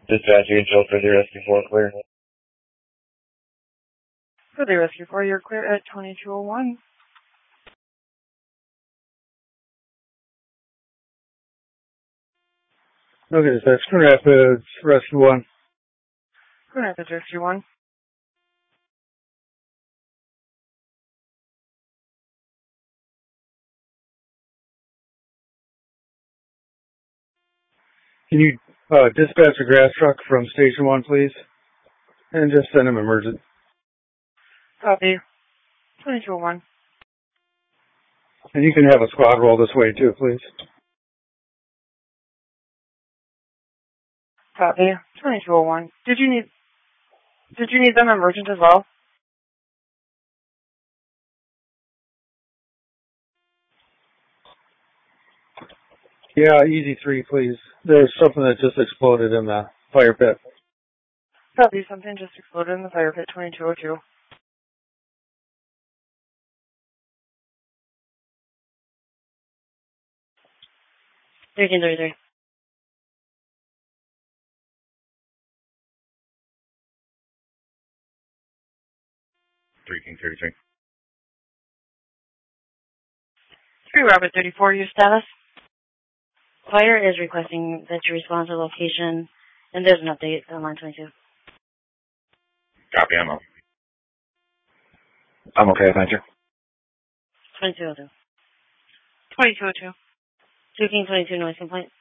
Dispatch, you can show for the rescue 4 clear. For the rescue 4, you're clear at 2201. Okay, dispatch, Coon Rapids, rescue 1. Coon Rapids, rescue 1. Can you dispatch a grass truck from Station 1, please? And just send him emergent. Copy. 2201. And you can have a squad roll this way, too, please. Copy. 2201. Did you need them emergent as well? Yeah, easy 3, please. There's something that just exploded in the fire pit. Copy. Something just exploded in the fire pit. 2202. Thirteen 33. King 33. 3 Robert 34, your status? Fire is requesting that you respond to location, and there's an update on line 22. Copy, I'm okay, thank you. 2202. 2202. King 22, noise complaint.